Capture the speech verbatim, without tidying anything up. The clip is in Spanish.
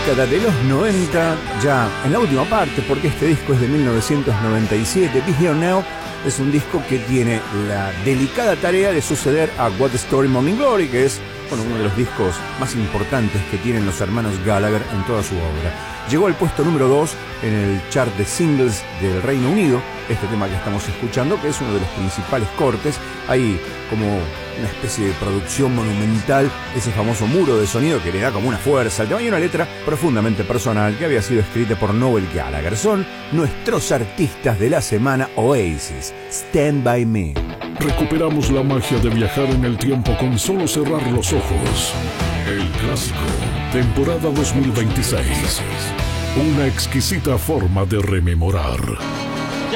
década de los noventa, ya en la última parte, porque este disco es de mil novecientos noventa y siete. Be Here Now es un disco que tiene la delicada tarea de suceder a What Story Morning Glory, que es bueno, uno de los discos más importantes que tienen los hermanos Gallagher en toda su obra. Llegó al puesto número dos en el chart de singles del Reino Unido, este tema que estamos escuchando, que es uno de los principales cortes. Hay como una especie de producción monumental, ese famoso muro de sonido que le da como una fuerza al tema y una letra profundamente personal que había sido escrita por Noel Gallagher. Son nuestros artistas de la semana Oasis, Stand By Me. Recuperamos la magia de viajar en el tiempo con solo cerrar los ojos. El clásico, temporada dos mil veintiséis. Una exquisita forma de rememorar.